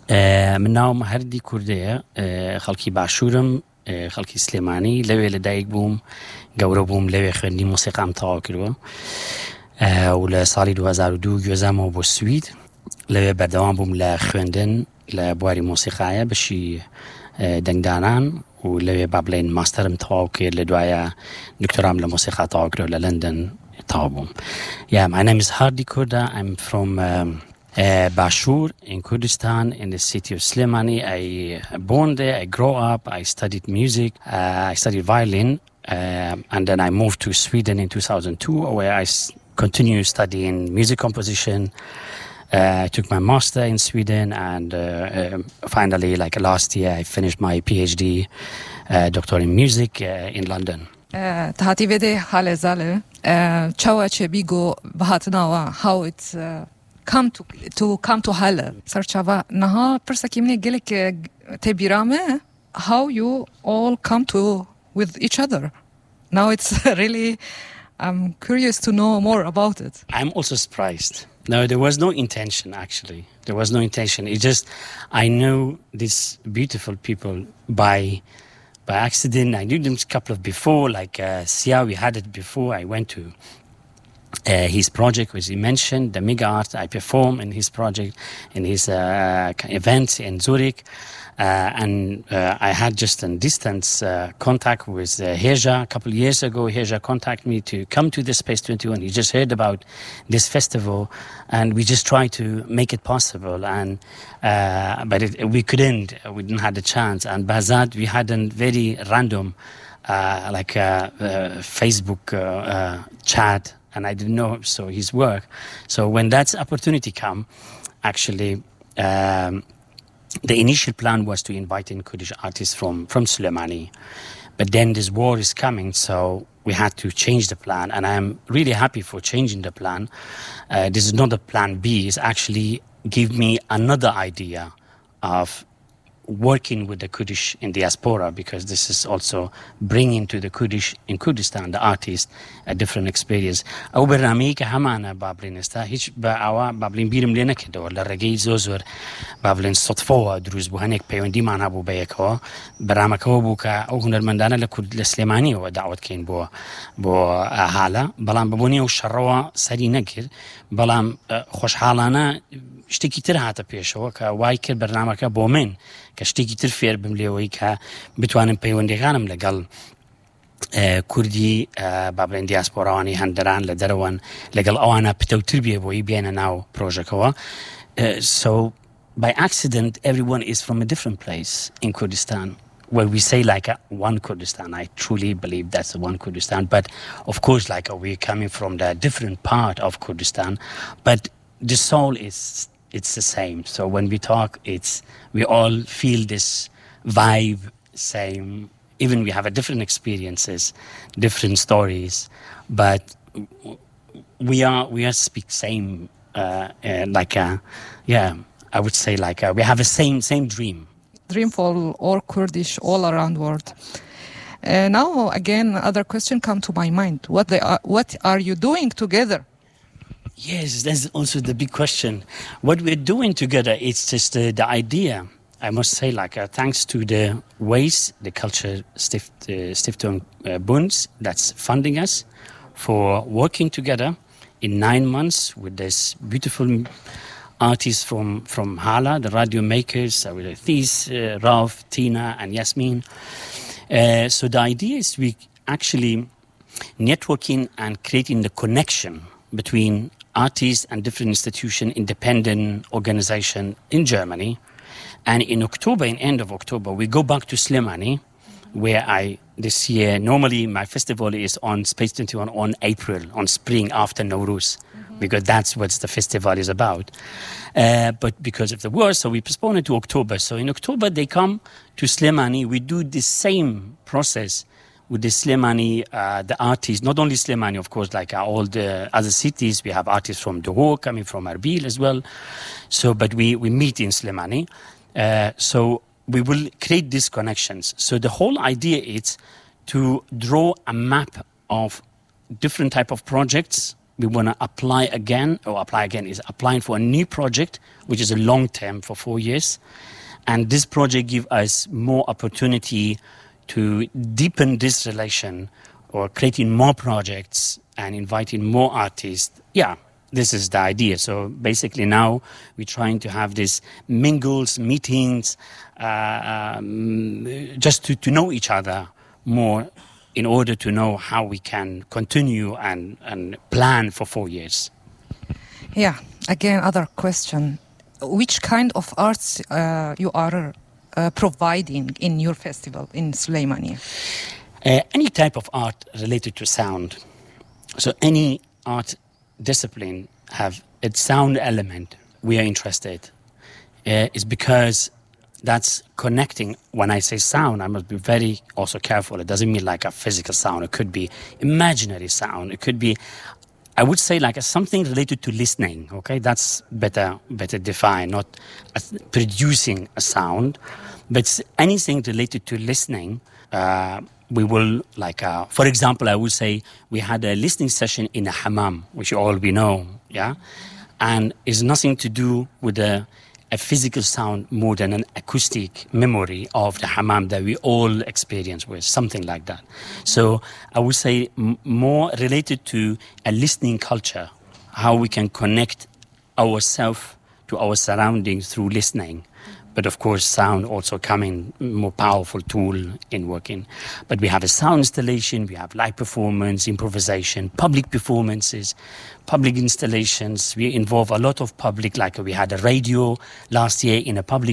من ناوم هەردی کوردەیە خەڵکی باشوورم خەڵکی سلێمانی لەوێ لەدایک بووم گەورە بووم لەوێ خوێندی مۆسیقام تەواو کردووە و لە ساڵی 2002 گوێزامەوە بۆ سوید لەوێ بەردەوام بووم لە خوێندن لە بواری مۆسیقایە بەشی دەنگدانان و لەوێ با بڵێن ماستەرم تەواو کرد لە دوایە دکتۆرام لە مۆسیقا تەواو کردەوە لە لەندەن تەواو بووم. Yeah, my name is Hardy Kurda. I'm from Bashur in Kurdistan in the city of Slimani. I born there, I grew up, I studied music, I studied violin, and then I moved to Sweden in 2002 where I continued studying music composition. I took my master in Sweden and finally, like last year, I finished my PhD doctor in music in London. تهاتی ویده حال زاله چاوا چه بیگو بهاتناوا how it come to حاله سر چاوا نها پرسکی منی گلک تبیرامه how you all come to with each other. Now it's really I'm curious to know more about it. I'm also surprised. No, there was no intention actually. There was no intention. It just I knew these beautiful people by accident. I knew them a couple of before, like Sia, we had it before. I went to his project, which he mentioned, the Mega Art. I performed in his project, in his events in Zurich. And I had just a distance contact with Heja a couple of years ago. Heja contacted me to come to the Space 21. He just heard about this festival, and we just tried to make it possible. And but we couldn't. We didn't have the chance. And Bazad, we had a very random, Facebook chat, and I didn't know his work. So when that opportunity came, actually. The initial plan was to invite in Kurdish artists from Slimani. But then this war is coming, so we had to change the plan. And I'm really happy for changing the plan. This is not a plan B. It's actually give me another idea of working with the Kurdish in diaspora, because this is also bringing to the Kurdish in Kurdistan, the artists, a different experience. أو برنامجي كهمانا بابلين استا هيج بأوا بابلين بيرم لنا كده ولا رجعي زوزور بابلين صدفة دروز بهنيك بيوندي معنا بو بيكوا برنامج هو بوكا أو هنرمندانا لكرد الإسلاماني ودعوة كين بو حالا بلام ببوني وشروا سري نكر بلام خوش حالنا شتێکی تر هاتە پێشەوە کە وای کرد بەرنامەکە بۆ من کە شتێکی تر فێر بم لێەوەی کە بتوانم پەیوەندیەکانم لەگەڵ کوردی با بڵێن دیاسپۆراوانی هەندەران لە دەرەوەن لەگەڵ ئەوانە پتەوتر بێ بۆی بێنە ناو پرۆژەکەوە. So by accident everyone is from a different place in Kurdistan. Well, we say one Kurdistan. I truly believe that's one Kurdistan. But of course, we're coming from the different part of Kurdistan. But the soul it's the same. So when we talk, we all feel this vibe, same. Even we have different experiences, different stories, but we are speak same. I would say we have a same dream. Dream for all Kurdish all around world. Now again, other question come to my mind. What are you doing together? Yes, that's also the big question. What we're doing together, it's just the idea. I must say, thanks to the ways, the Culture Stiftung Bund that's funding us for working together in 9 months with this beautiful artists from Hala, the radio makers, with Thies, Rauf, Tina, and Yasmin. So the idea is we actually networking and creating the connection between artists and different institutions, independent organization in Germany. And in October, in end of October, we go back to Slimani, where this year, normally my festival is on Space 21 on April, on spring after Nowruz, because that's what the festival is about. But because of the war, so we postpone it to October. So in October, they come to Slimani. We do the same process with the Slimani, the artists, not only Slimani, of course, all the other cities. We have artists from Dohor coming from Erbil as well. So, but we meet in Slimani. So we will create these connections. So the whole idea is to draw a map of different type of projects we want to apply again is applying for a new project, which is a long term for 4 years. And this project gives us more opportunity to deepen this relation or creating more projects and inviting more artists. Yeah, this is the idea. So basically now we're trying to have these mingles, meetings, just to know each other more in order to know how we can continue and plan for 4 years. Yeah, again, other question. Which kind of arts you are providing in your festival in Suleymaniye? Any type of art related to sound. So any art discipline have its sound element. We are interested. It's because that's connecting. When I say sound, I must be very also careful. It doesn't mean like a physical sound. It could be imaginary sound. It could be, I would say, like something related to listening. Okay, that's better defined. Not producing a sound, but anything related to listening. We will for example, I would say we had a listening session in a hammam, which we know, yeah, and it's nothing to do with a physical sound more than an acoustic memory of the hammam that we all experience with, something like that. So I would say more related to a listening culture, how we can connect ourselves to our surroundings through listening. But of course, sound also coming more powerful tool in working. But we have a sound installation, we have live performance, improvisation, public performances, public installations. We involve a lot of public, like we had a radio last year in a public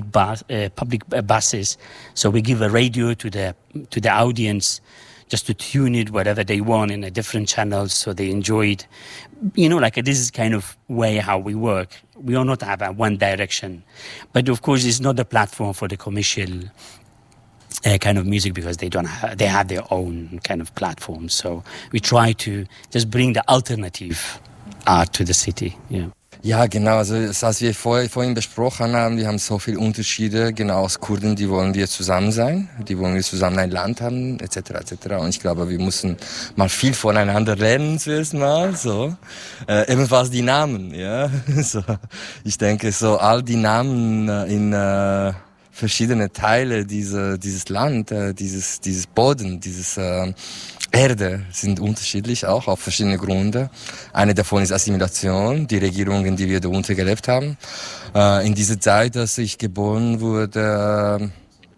buses. So we give a radio to the audience just to tune it whatever they want in a different channels so they enjoy it. This is kind of way how we work. We will not have a one direction. But of course, it's not a platform for the commercial kind of music because they have their own kind of platform. So we try to just bring the alternative art to the city. Yeah. Ja, genau. Also was wir vorhin besprochen haben, wir haben so viele Unterschiede. Genau, als Kurden, die wollen wir zusammen sein, die wollen wir zusammen ein Land haben, etc. etc. Und ich glaube, wir müssen mal viel voneinander lernen zuerst mal. So, ebenfalls die Namen. Ja, so. Ich denke, so all die Namen in verschiedene Teile dieses Land, dieses Boden, dieses Erde sind unterschiedlich auch auf verschiedene Gründe. Eine davon ist Assimilation, die Regierungen, die wir darunter gelebt haben. In dieser Zeit, dass ich geboren wurde,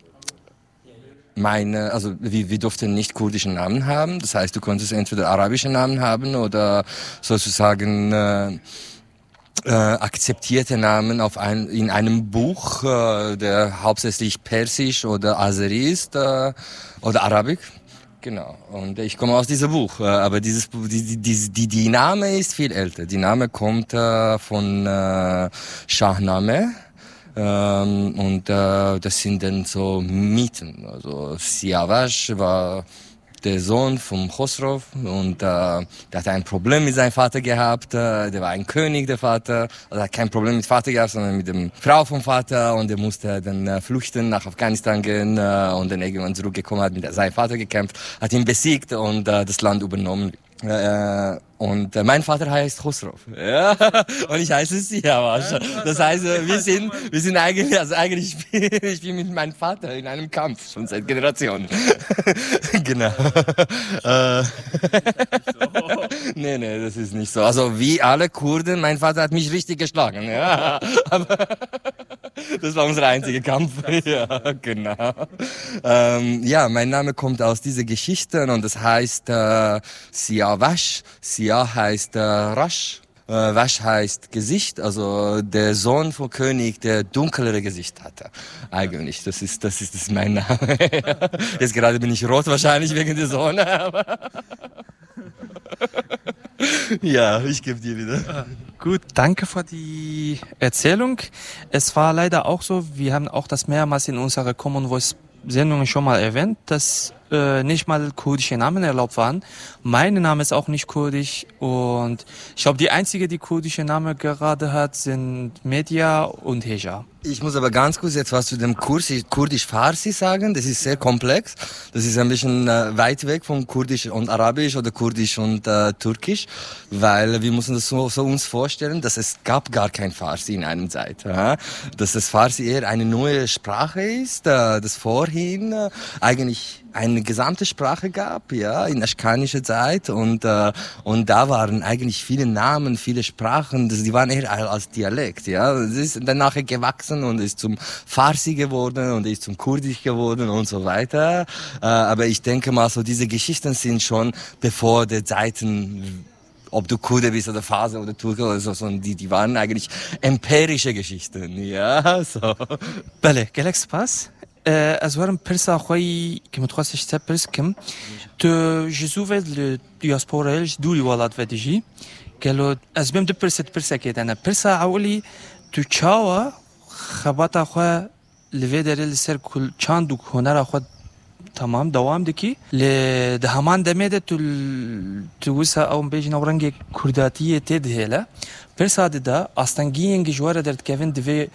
wir durften nicht kurdischen Namen haben. Das heißt, du konntest entweder arabische Namen haben oder sozusagen akzeptierte Namen in einem Buch, der hauptsächlich Persisch oder Azeri ist oder Arabisch. Genau. Und ich komme aus diesem Buch, aber die Name ist viel älter. Die Name kommt von Shahnameh. Und das sind dann so Mythen. Also Siavash war der Sohn vom Khosrow und der hat ein Problem mit seinem Vater gehabt. Der war ein König, der Vater. Also hat kein Problem mit Vater gehabt, sondern mit der Frau vom Vater. Und er musste dann flüchten, nach Afghanistan gehen und dann irgendwann zurückgekommen, hat mit seinem Vater gekämpft, hat ihn besiegt und das Land übernommen. Und mein Vater heißt Khosrow. Ja, und ich heiße Siavash. Das heißt, wir sind eigentlich, ich bin mit meinem Vater in einem Kampf schon seit Generationen. Genau. Nee, das ist nicht so. Also wie alle Kurden, mein Vater hat mich richtig geschlagen. Ja, aber das war unser einziger Kampf. Ja, genau. Ja, mein Name kommt aus dieser Geschichte und das heißt Siavash. Sia heißt Rasch. Wasch heißt Gesicht, also der Sohn vom König, der dunklere Gesicht hatte. Eigentlich, das ist mein Name. Jetzt gerade bin ich rot wahrscheinlich wegen der Sonne. Ja, ich gebe dir wieder. Gut, danke für die Erzählung. Es war leider auch so, wir haben auch das mehrmals in unserer Common Voice Sendung schon mal erwähnt, dass nicht mal kurdische Namen erlaubt waren. Mein Name ist auch nicht kurdisch und ich glaube, die einzige, die kurdische Name gerade hat, sind Medya und Heja. Ich muss aber ganz kurz jetzt was zu dem Kurdisch-Farsi sagen. Das ist sehr komplex. Das ist ein bisschen weit weg von Kurdisch und Arabisch oder Kurdisch und Türkisch, weil wir müssen das so uns vorstellen, dass es gab gar kein Farsi in einer Zeit. Ja? Dass das Farsi eher eine neue Sprache ist, das vorhin eigentlich eine gesamte Sprache gab, ja, in aschkanischer Zeit und da waren eigentlich viele Namen, viele Sprachen, die waren eher als Dialekt, ja. Es ist dann nachher gewachsen und ist zum Farsi geworden und ist zum Kurdisch geworden und so weiter. Aber ich denke mal, so diese Geschichten sind schon bevor der Zeiten, ob du Kurde bist oder Farsi oder Türke oder so, die waren eigentlich empirische Geschichten, ja, so. بله گلک سپاس از وارم پرسا خوی که متخصص تا پرس کم تو جزوه دیاسپورایش دوری ولات ودیجی قالوا از بیم دو پرسا کردن پرسا اولی تو چاوا خباتا خو لوی داره لسر کل چند هنر خو تمام دوام دکی ل دهمان دمیده تو وسا او بیج نورنگ کرداتیه تدهله پرسا ده استانگین گجواره درت کevin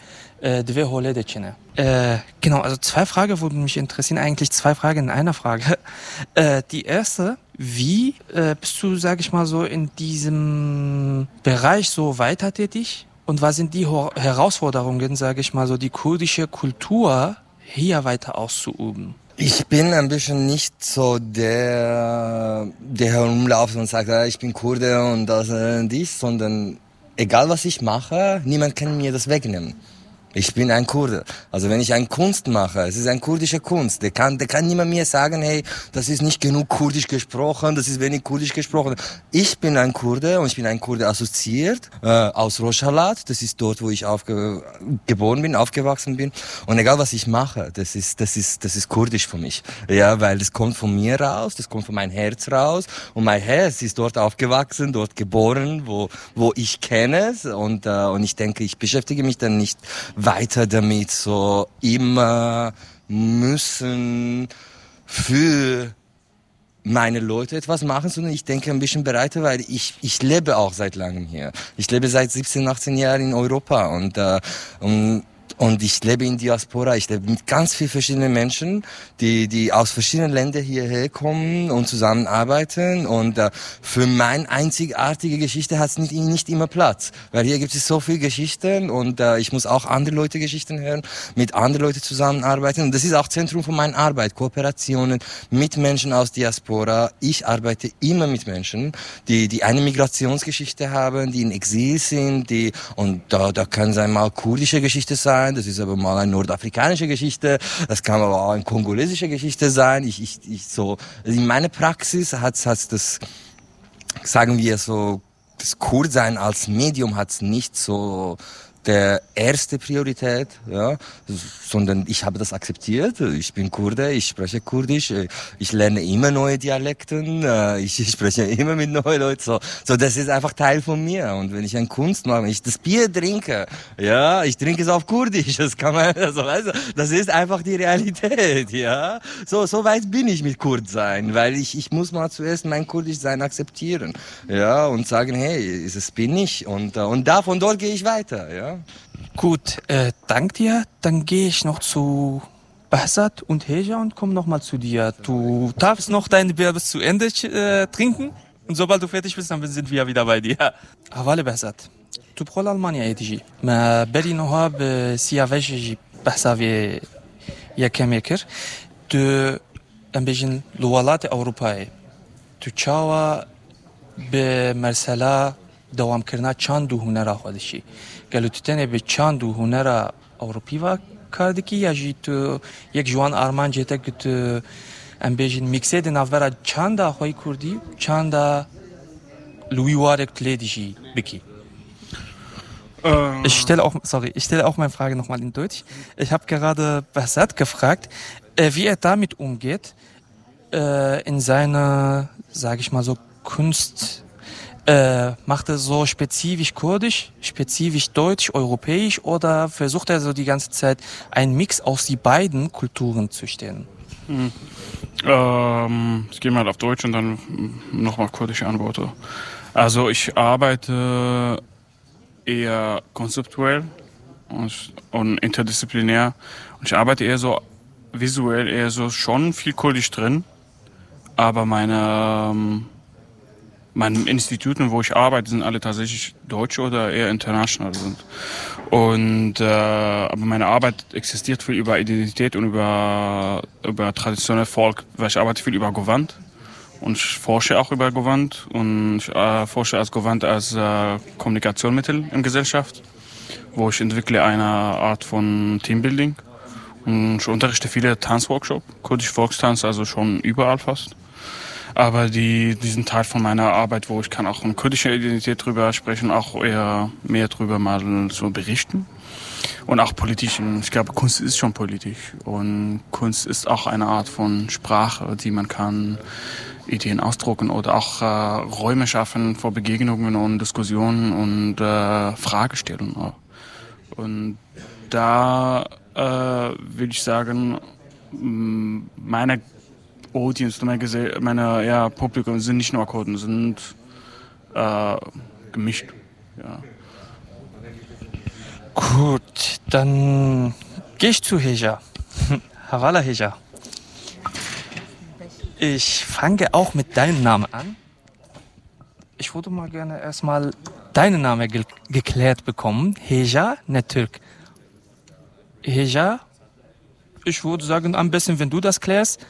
دو هوله دچنه genau, also zwei Fragen würden mich interessieren, eigentlich zwei Fragen in einer Frage. Die erste, wie bist du, sag ich mal so, in diesem Bereich so weiter tätig? Und was sind die Herausforderungen, sage ich mal so, die kurdische Kultur hier weiter auszuüben? Ich bin ein bisschen nicht so der herumläuft und sagt, ich bin Kurde und das und dies, sondern egal was ich mache, niemand kann mir das wegnehmen. Ich bin ein Kurde. Also wenn ich eine Kunst mache, es ist eine kurdische Kunst. Der kann niemand mir sagen, hey, das ist nicht genug kurdisch gesprochen, das ist wenig kurdisch gesprochen. Ich bin ein Kurde und ich bin ein Kurde assoziiert aus Rojhelat. Das ist dort, wo ich geboren bin, aufgewachsen bin. Und egal was ich mache, das ist kurdisch für mich. Ja, weil das kommt von mir raus, das kommt von meinem Herz raus. Und mein Herz ist dort aufgewachsen, dort geboren, wo ich kenne es. Und ich denke, ich beschäftige mich dann nicht weiter damit, so immer müssen für meine Leute etwas machen, sondern ich denke ein bisschen breiter, weil ich lebe auch seit langem hier. Ich lebe seit 17, 18 Jahren in Europa und ich lebe in Diaspora, ich lebe mit ganz vielen verschiedenen Menschen, die aus verschiedenen Ländern hierher kommen und zusammenarbeiten und für meine einzigartige Geschichte hat es nicht immer Platz, weil hier gibt es so viele Geschichten und ich muss auch andere Leute Geschichten hören, mit anderen Leuten zusammenarbeiten und das ist auch Zentrum von meiner Arbeit, Kooperationen mit Menschen aus Diaspora. Ich arbeite immer mit Menschen, die eine Migrationsgeschichte haben, die in Exil sind, und da kann es einmal kurdische Geschichte sein, das ist aber mal eine nordafrikanische Geschichte, das kann aber auch eine kongolesische Geschichte sein. So in meiner Praxis hat's das, sagen wir so, das Kurdsein als Medium hat's nicht so der erste Priorität, ja, sondern ich habe das akzeptiert. Ich bin Kurde, ich spreche Kurdisch, ich lerne immer neue Dialekten, ich spreche immer mit neuen Leuten, so das ist einfach Teil von mir. Und wenn ich eine Kunst mache, wenn ich das Bier trinke, ja, ich trinke es auf Kurdisch, das kann man, also, weißt du, das ist einfach die Realität, ja. So weit bin ich mit Kurdsein, weil ich muss mal zuerst mein Kurdischsein akzeptieren, ja, und sagen, hey, das bin ich und von dort gehe ich weiter, ja. Gut, dank dir. Dann gehe ich noch zu Behzad und Heja und komme nochmal zu dir. Du darfst noch dein Bier bis zu Ende trinken und sobald du fertig bist, dann sind wir wieder bei dir. أول Behzad, تو بخول ألمانيا تجي ما بري نها بسيافش بحسابي يا كميكر تو ام بيجن لوالات أوروبية تو تشاوا بمرسلا دوام کردن چند دو هنر خودشی گلو تو تنه به چند دو هنر اروپی و کار دکی یا جی تو یک جوان آرمان جهته که تو ام بیجین میکسه دی نافبرا چند آخوی کردی چند لوی وارک تلیدیشی بکی. Ich stelle auch meine Frage nochmal in Deutsch. Ich habe gerade Behzad gefragt, wie er damit umgeht, in seiner, sage ich mal so, Kunst. Macht er so spezifisch kurdisch, spezifisch deutsch, europäisch oder versucht er so die ganze Zeit einen Mix aus die beiden Kulturen zu stellen? Ich gehe mal auf Deutsch und dann nochmal kurdische Antworten. Also ich arbeite eher konzeptuell und interdisziplinär. Und ich arbeite eher so visuell, eher so schon viel Kurdisch drin. Aber meine Instituten, wo ich arbeite, sind alle tatsächlich deutsch oder eher international sind. Und aber meine Arbeit existiert viel über Identität und über traditionelles Volk, weil ich arbeite viel über Gewand und ich forsche auch über Gewand und ich forsche als Gewand als Kommunikationsmittel in Gesellschaft, wo ich entwickle eine Art von Teambuilding und ich unterrichte viele Tanzworkshops, kurdisch Volkstanz, also schon überall fast. Aber diesen Teil von meiner Arbeit, wo ich kann auch in kurdischer Identität drüber sprechen, auch eher mehr drüber mal so berichten. Und auch politisch. Ich glaube, Kunst ist schon politisch. Und Kunst ist auch eine Art von Sprache, die man kann Ideen ausdrucken oder auch Räume schaffen vor Begegnungen und Diskussionen und Fragestellungen auch. Und da will ich sagen, meine Audience, meine Publikum sind nicht nur Kurden, sind gemischt. Ja. Gut, dann gehe ich zu Heja. Hawala Heja. Ich fange auch mit deinem Namen an. Ich würde mal gerne erstmal deinen Namen geklärt bekommen. Heja, nicht Türk. Heja, ich würde sagen, am besten, wenn du das klärst.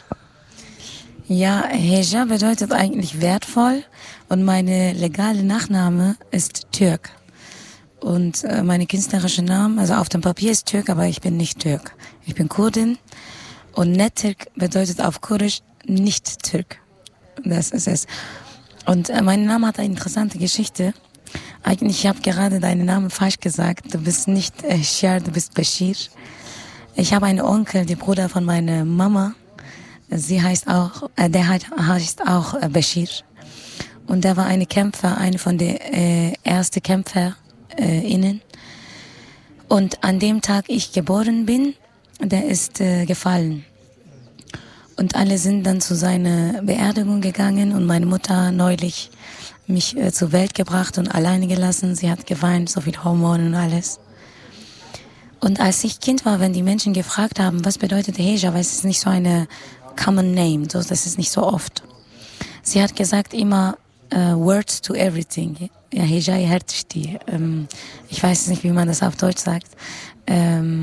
Ja, Heja bedeutet eigentlich wertvoll und meine legale Nachname ist Türk. Und meine künstlerische Name, also auf dem Papier ist Türk, aber ich bin nicht Türk. Ich bin Kurdin und Nettürk bedeutet auf Kurdisch nicht Türk. Das ist es. Und mein Name hat eine interessante Geschichte. Eigentlich, ich habe gerade deinen Namen falsch gesagt. Du bist nicht Hishar, du bist Bashir. Ich habe einen Onkel, der Bruder von meiner Mama. Der heißt auch Bashir. Und der war eine Kämpfer, eine von den ersten KämpferInnen. Und an dem Tag ich geboren bin, der ist gefallen. Und alle sind dann zu seiner Beerdigung gegangen und meine Mutter neulich mich zur Welt gebracht und alleine gelassen. Sie hat geweint, so viel Hormone und alles. Und als ich Kind war, wenn die Menschen gefragt haben, was bedeutet Heja, weil es ist nicht so eine common name, so, das ist nicht so oft. Sie hat gesagt immer, words to everything. Ja, Heja Hertschti. Ich weiß nicht, wie man das auf Deutsch sagt. Das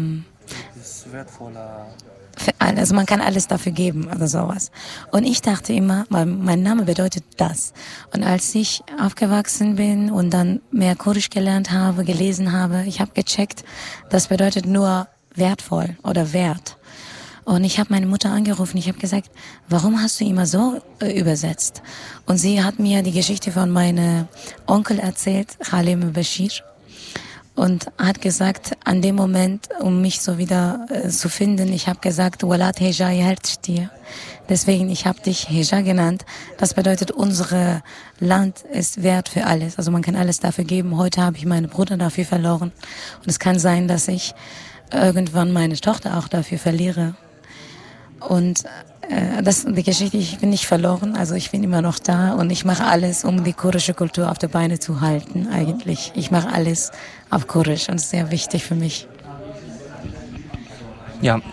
ist wertvoller. Also man kann alles dafür geben oder sowas. Und ich dachte immer, mein Name bedeutet das. Und als ich aufgewachsen bin und dann mehr Kurdisch gelernt habe, gelesen habe, ich habe gecheckt, das bedeutet nur wertvoll oder wert. Und ich habe meine Mutter angerufen, ich habe gesagt, warum hast du immer so übersetzt? Und sie hat mir die Geschichte von meinem Onkel erzählt, Halim Bashir. Und hat gesagt, an dem Moment, um mich so wieder zu finden, ich habe gesagt, Walat Heja Hertschti. Deswegen, ich habe dich Heja genannt. Das bedeutet, unser Land ist wert für alles. Also man kann alles dafür geben. Heute habe ich meinen Bruder dafür verloren. Und es kann sein, dass ich irgendwann meine Tochter auch dafür verliere. Und die Geschichte, ich bin nicht verloren, also ich bin immer noch da und ich mache alles, um die kurdische Kultur auf die Beine zu halten, eigentlich. Ich mache alles auf Kurdisch und es ist sehr wichtig für mich. Ja,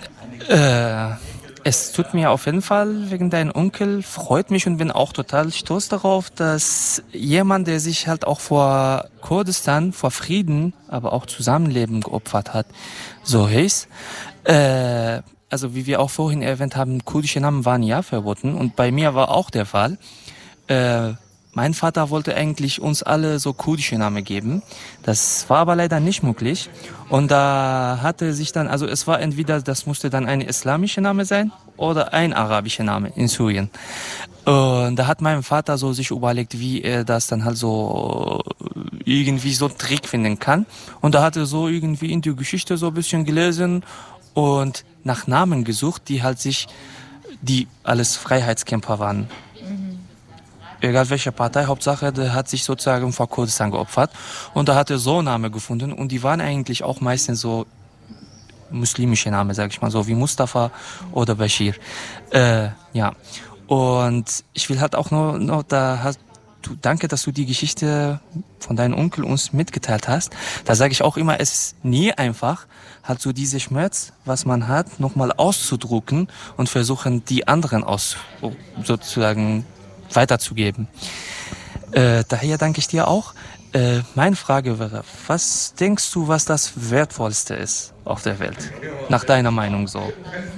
es tut mir auf jeden Fall wegen deinem Onkel, freut mich und bin auch total stolz darauf, dass jemand, der sich halt auch vor Kurdistan, vor Frieden, aber auch Zusammenleben geopfert hat, so hieß. Also wie wir auch vorhin erwähnt haben, kurdische Namen waren ja verboten und bei mir war auch der Fall. Mein Vater wollte eigentlich uns alle so kurdische Namen geben. Das war aber leider nicht möglich. Und da hatte sich dann, also es war entweder, das musste dann ein islamischer Name sein oder ein arabischer Name in Syrien. Und da hat mein Vater so sich überlegt, wie er das dann halt so irgendwie so einen Trick finden kann. Und da hat er so irgendwie in die Geschichte so ein bisschen gelesen und nach Namen gesucht, die alles Freiheitskämpfer waren. Egal welche Partei, Hauptsache, der hat sich sozusagen vor Kurdistan geopfert. Und da hat er so Namen gefunden und die waren eigentlich auch meistens so muslimische Namen, sag ich mal so, wie Mustafa oder Bashir. Ja. Und ich will halt auch noch danke, dass du die Geschichte von deinem Onkel uns mitgeteilt hast. Da sage ich auch immer, es ist nie einfach, halt so diese Schmerz, was man hat, nochmal auszudrucken und versuchen, die anderen sozusagen weiterzugeben. Daher danke ich dir auch. Meine Frage wäre, was denkst du, was das Wertvollste ist auf der Welt? Nach deiner Meinung so.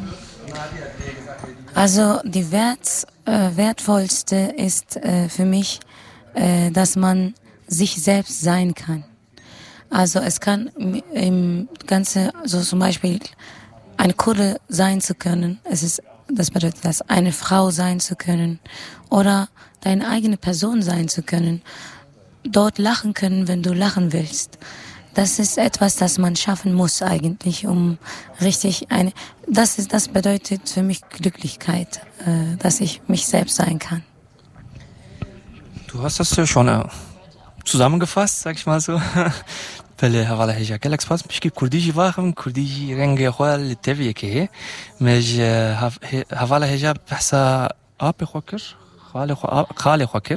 Also die wertvollste ist für mich, dass man sich selbst sein kann. Also es kann im Ganze, so zum Beispiel eine Kurde sein zu können, das bedeutet das, eine Frau sein zu können oder deine eigene Person sein zu können, dort lachen können, wenn du lachen willst. Das ist etwas, das man schaffen muss eigentlich, um richtig das bedeutet für mich Glücklichkeit, dass ich mich selbst sein kann. Du hast das ja schon zusammengefasst, sag ich mal so. بله حواله هجا کلک سپاس مشکی کردیجی واقعا کردیجی رنگ خوال تبیه که مج حواله هجا بحثا آب خوکر خاله خوکر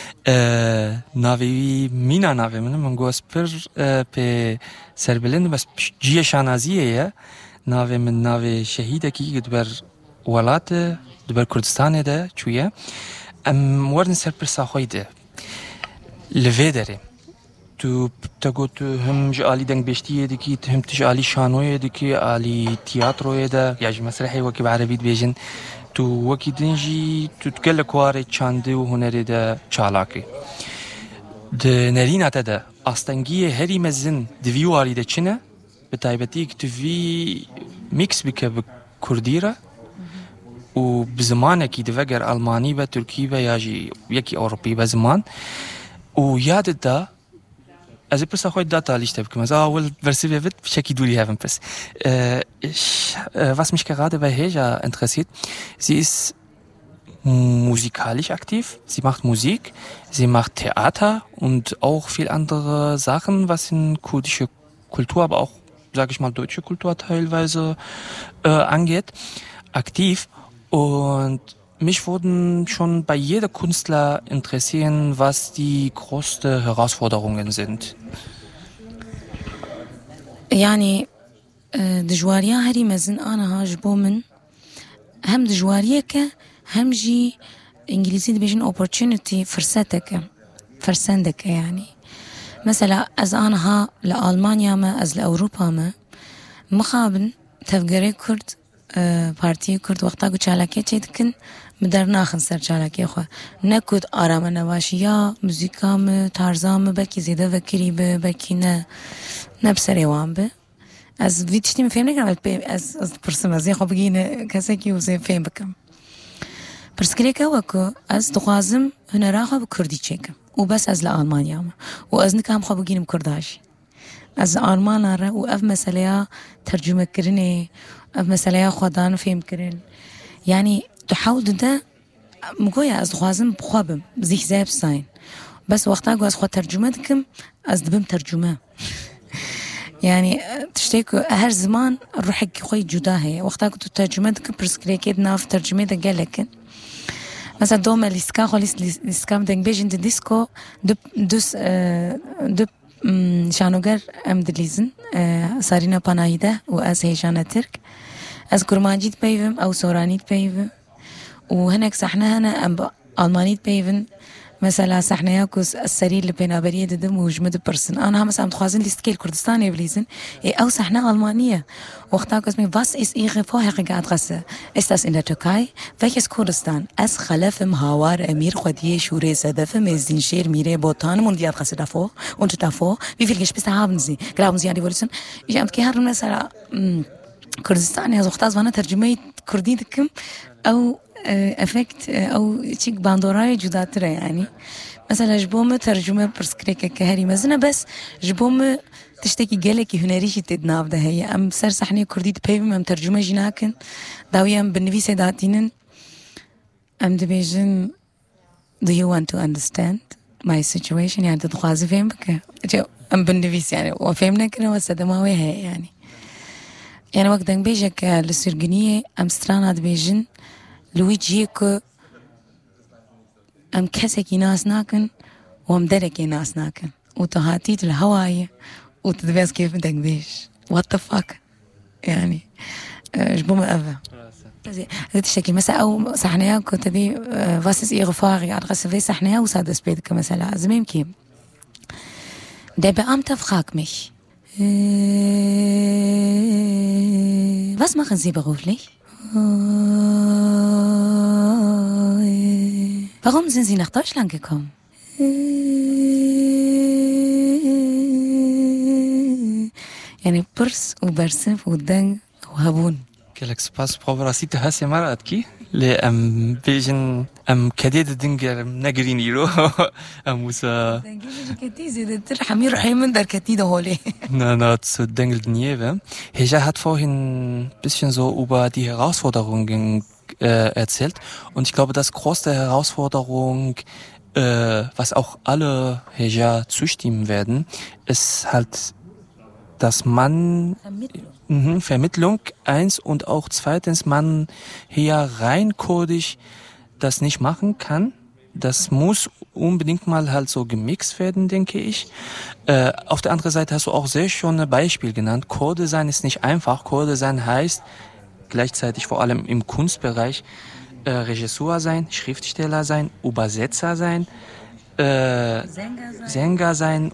ناوی مینا ناوی من گوس پر به سربلند بس جیه شانازیه ناوی من ناوی شهیده کی دبر ولات دبر کردستان ده چویه وردن سر پر ساخویده لویدره تو تقول هم جالي دنگ بشتيه دكي هم تجالي شانويه دكي علي تياترويه ده يعني مسرحي وكي بعربي بيجن تو وكي دنجي تتكل كواري چاندي وهنري ده چالاكي ده نرينا ده استنگيه هري مزن دفيو علي ده چنه بتايبتي كتفي ميكس بك بكرديره وبزمانه كي دفجر الماني به تركي به ياجي يكي اوروبي بزمان وياد ده Also ich auch heute Data liegt habe gemacht. Well, versive wird checki du die haben bis. Was mich gerade bei Heja interessiert, sie ist musikalisch aktiv. Sie macht Musik, sie macht Theater und auch viel andere Sachen, was in kurdische Kultur, aber auch, sage ich mal, deutsche Kultur teilweise angeht, aktiv. Und mich würden schon bei jeder Künstler interessieren, was die größten Herausforderungen sind. يعني دجواريا هري مزن أنا هاجبو من هم دجواريك هم جي إنجليزي بيجن opportunity فرصتك يعني مثلا از أنا ها لألمانيا ما از لأوروبا ما مخابن تفجري كرد بارتي كرد وقتا قو چالاكي چيدكن مدر ناخن سر چالاكي خوا نكود آرام نواشيا موزيكام تارزام بلكي زيده وكري بلكي نبسري وان به از ویتشتی میفهم نکنم از پرسم از این خواب بگینه کسی که وزیم فهم بکم پرسکری که وکو از دخوازم هنرا خواب کردی چکم و بس از لآلمانیا ما و از نکام خواب بگینم کرداشی از آلمان را و اف مسئله ترجمه کرنه اف مسئله خودان فهم کرن يعني تحاول ده مگویا از دخوازم بخوابم زیخ زیب ساین بس وقتا گو از خود ترجمه دکم از دبم ترجمه يعني تشتكوا هر زمان روحك خوي جدا هي وقتها كنت ترجمتك برسكريكيد ناف ترجمتك قالك مثلا دوما ليسكا خالص ليسكا دنگ بيجن ديسكو دب شانوگر ام دليزن سارينا پاناهيده و از هيجانا ترك از كرمانجيت بيفم او سورانيت بيفم وهناك صحنا هنا ام المانيت بيفن مثلا صحنا ياكوس السرير اللي بين بريه دم وجمد برسن انا هم مثلا متخازن ليستكيل كردستان يبليزن او صحنا المانيه وقتا كوس مي was ist ihre vorherige Adresse ist das in der Türkei welches Kurdistan es خلف مهاور امير خديه شوري صدف مزين شير ميره بوتان und die Adresse davor und davor wie viel Geschwister haben sie glauben sie an die Revolution ich am كهر مثلا كردستان يا زختاز وانا ترجمه كردي دكم او افكت او تشيك باندوراي جداتره يعني مثلا جبوم ترجمه برسكريكه كهري مزنه بس جبوم تشتكي قالك هنريش تدناف ده هي ام سر صحني كردي بيم ام ترجمه جناكن داويام بالنفيسه داتينن ام دبيجن do you want to understand my situation يعني تدخازي فهمك ام بالنفيس يعني وفهمنا كنا وسدماوي هي يعني يعني وقت بيجك للسرقنية أم ستراند بيجن لويجيكو أم كسكي ناس ناكن وأم دركي ناس ناكن وتهاتيت الهواية وتدبيس كيف بدك بيش what the fuck يعني جبوم أبا هذا الشكل مثلا أو صحنايا كنت دي واسس إيغفاغي أدرس في صحنايا وسادس بيدك مثلا زميم كيم der Beamte fragt mich was machen Sie beruflich? Warum sind Sie nach Deutschland gekommen? يعني برس وبرسف ودن وهبون Quel espace provarasite هاسي مرات كي لأم بيجن أم كديد دنجر نجريني رو أم وسا Na, zu Dengel Dnieve. Heja hat vorhin ein bisschen so über die Herausforderungen erzählt. Und ich glaube, das größte Herausforderung, was auch alle Heja zustimmen werden, ist halt, dass man Vermittlung eins und auch zweitens man hier rein kurdisch das nicht machen kann. Das muss unbedingt mal halt so gemixt werden, denke ich. Auf der anderen Seite hast du auch sehr schön ein Beispiel genannt. Kurde sein ist nicht einfach. Kurde sein heißt gleichzeitig vor allem im Kunstbereich Regisseur sein, Schriftsteller sein, Übersetzer sein, Sänger sein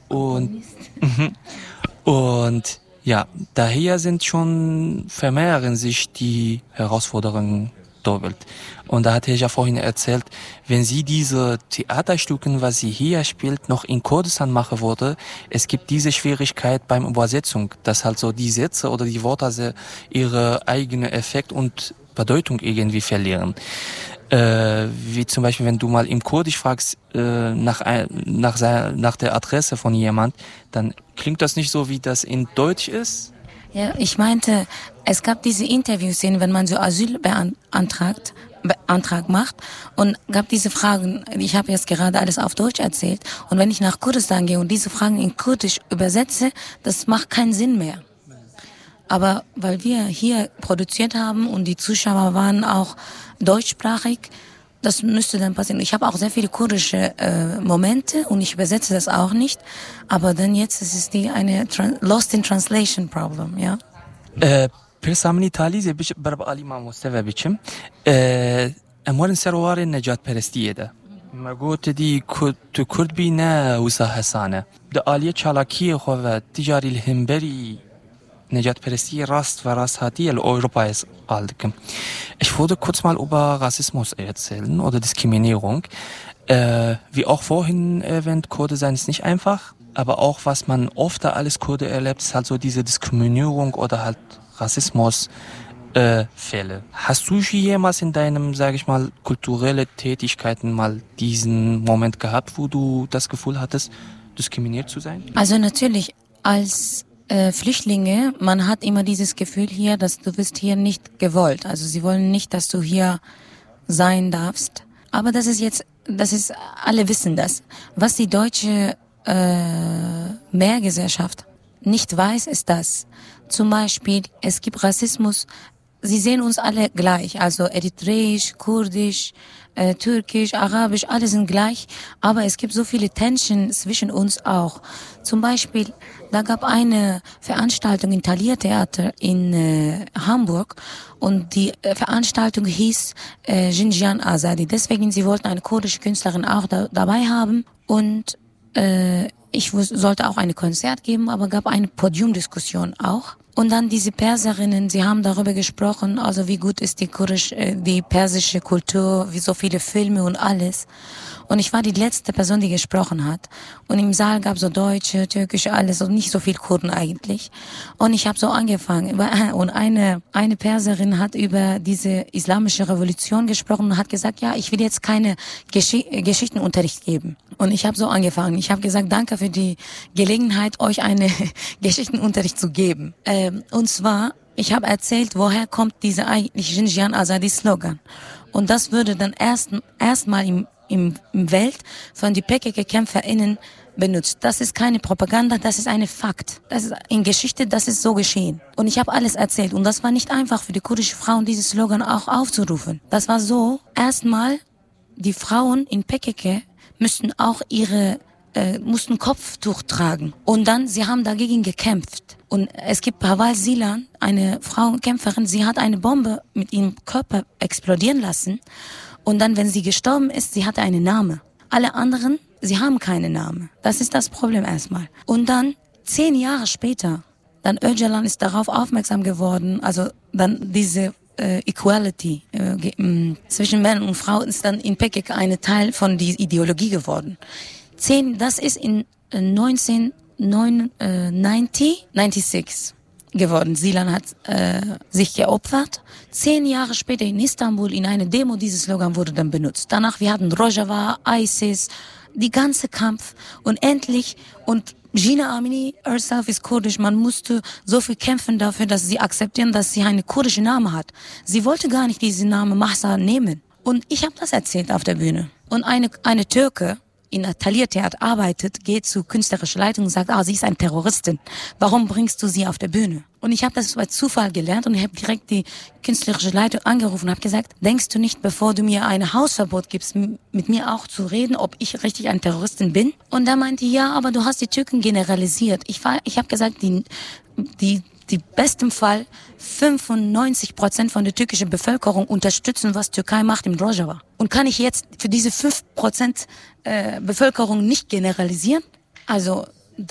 und ja, daher vermehren sich die Herausforderungen doppelt. Und da hatte ich ja vorhin erzählt, wenn sie diese Theaterstücken, was sie hier spielt, noch in Kurdistan machen würde, es gibt diese Schwierigkeit beim Übersetzung, dass halt so die Sätze oder die Worte ihre eigene Effekt und Bedeutung irgendwie verlieren. Wie zum Beispiel, wenn du mal im Kurdisch fragst nach der Adresse von jemand, dann klingt das nicht so, wie das in Deutsch ist. Ja, ich meinte, es gab diese Interviewszenen, wenn man so Antrag macht und gab diese Fragen, ich habe jetzt gerade alles auf Deutsch erzählt und wenn ich nach Kurdistan gehe und diese Fragen in Kurdisch übersetze, das macht keinen Sinn mehr. Aber weil wir hier produziert haben und die Zuschauer waren auch deutschsprachig, das müsste dann passieren. Ich habe auch sehr viele kurdische Momente und ich übersetze das auch nicht. Aber dann jetzt ist es eine Lost in Translation Problem, ja? پرسامنی تالیزه بیش برای علی ما مستوى بیشم اموال سروار نجات پرستیه ده مگوت دی تو کرد بی نه وسا حسانه ده عالیه چالاکی خواه تجاری الهمبری نجات پرستی راست و راست هاتی الأوروpa ist aldikem. Ich würde kurz mal über Rassismus erzählen oder Diskriminierung. Wie auch vorhin erwähnt, Kurde sein ist nicht einfach, aber auch was man oft da alles Kurde erlebt, ist halt so diese Diskriminierung oder halt Rassismus Fälle. Hast du jemals in deinem, sage ich mal, kulturelle Tätigkeiten mal diesen Moment gehabt, wo du das Gefühl hattest, diskriminiert zu sein? Also natürlich als Flüchtlinge, man hat immer dieses Gefühl hier, dass du bist hier nicht gewollt. Also sie wollen nicht, dass du hier sein darfst. Aber das ist alle wissen das. Was die deutsche Mehrgesellschaft nicht weiß, ist das. Zum Beispiel, es gibt Rassismus. Sie sehen uns alle gleich, also eritreisch, kurdisch, türkisch, arabisch, alle sind gleich, aber es gibt so viele Tension zwischen uns auch. Zum Beispiel, da gab eine Veranstaltung im Thalia Theater in Hamburg und die Veranstaltung hieß Jinjian Azadi. Deswegen, sie wollten eine kurdische Künstlerin auch dabei haben und ich sollte auch ein Konzert geben, aber gab eine Podiumdiskussion auch. Und dann diese Perserinnen, sie haben darüber gesprochen, also wie gut ist die persische Kultur, wie so viele Filme und alles. Und ich war die letzte Person, die gesprochen hat. Und im Saal gab es so Deutsche, Türkische, alles, und nicht so viel Kurden eigentlich. Und ich habe so angefangen. Und eine Perserin hat über diese islamische Revolution gesprochen und hat gesagt, ja, ich will jetzt keine Geschichtenunterricht geben. Und ich habe so angefangen. Ich habe gesagt, danke für die Gelegenheit, euch einen Geschichtenunterricht zu geben. Und zwar, ich habe erzählt, woher kommt dieser eigentlich Jinjian Azadi Slogan. Und das würde dann erstmal im Welt von die PKK-KämpferInnen benutzt. Das ist keine Propaganda, das ist ein Fakt. Das ist in Geschichte, das ist so geschehen. Und ich habe alles erzählt. Und das war nicht einfach für die kurdischen Frauen, diesen Slogan auch aufzurufen. Das war so, erstmal, die Frauen in PKK müssten auch mussten Kopftuch tragen. Und dann, sie haben dagegen gekämpft. Und es gibt Pawal Silan, eine Frauenkämpferin, sie hat eine Bombe mit ihrem Körper explodieren lassen. Und dann, wenn sie gestorben ist, sie hatte einen Namen. Alle anderen, sie haben keinen Namen. Das ist das Problem erstmal. Und dann, 10 Jahre später, dann Öcalan ist darauf aufmerksam geworden, also dann diese Equality zwischen Männern und Frauen ist dann in PKK ein Teil von dieser Ideologie geworden. Das ist in 1996 geworden. Silan hat sich geopfert. 10 Jahre später in Istanbul in einer Demo dieses Slogan wurde dann benutzt. Danach wir hatten Rojava, ISIS, die ganze Kampf und endlich und Jina Amini herself ist kurdisch. Man musste so viel kämpfen dafür, dass sie akzeptieren, dass sie einen kurdischen Namen hat. Sie wollte gar nicht diesen Namen Mahsa nehmen. Und ich habe das erzählt auf der Bühne. Und eine Türke in Atelier-Theater arbeitet, geht zu künstlerischer Leitung und sagt, sie ist eine Terroristin. Warum bringst du sie auf der Bühne? Und ich habe das bei Zufall gelernt und ich habe direkt die künstlerische Leitung angerufen und habe gesagt, denkst du nicht, bevor du mir ein Hausverbot gibst, mit mir auch zu reden, ob ich richtig eine Terroristin bin? Und da meinte ja, aber du hast die Türken generalisiert. Ich habe gesagt, die besten Fall 95% von der türkischen Bevölkerung unterstützen, was Türkei macht im Rojava. Und kann ich jetzt für diese 5% Bevölkerung nicht generalisieren? Also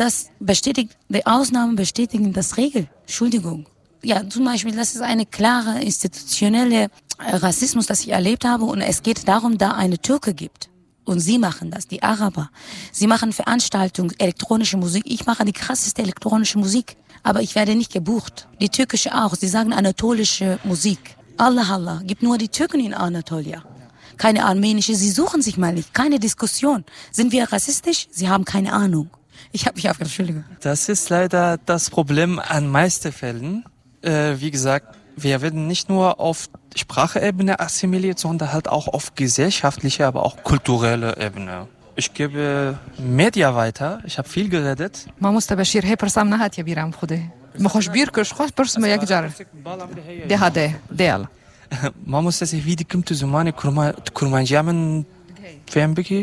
die Ausnahmen bestätigen das Regel. Entschuldigung. Ja, zum Beispiel, das ist eine klare institutionelle Rassismus, das ich erlebt habe. Und es geht darum, da eine Türke gibt. Und sie machen das, die Araber. Sie machen Veranstaltungen, elektronische Musik. Ich mache die krasseste elektronische Musik. Aber ich werde nicht gebucht. Die türkische auch. Sie sagen anatolische Musik. Allah, gibt nur die Türken in Anatolia. Keine armenische. Sie suchen sich mal nicht. Keine Diskussion. Sind wir rassistisch? Sie haben keine Ahnung. Ich habe mich Entschuldigung. Das ist leider das Problem an meisten Fällen. Wie gesagt, wir werden nicht nur auf Sprachebene assimiliert, sondern halt auch auf gesellschaftlicher, aber auch kulturelle Ebene. Ich gebe Media weiter. Ich habe viel geredet. ما مستبشر هي برسام نهات يا بيرام خده مخوش بيركش خوش برسم يا جار ده هذا ديال ما مستسه فيدي كمت زمان كرمانجا من فهم بكي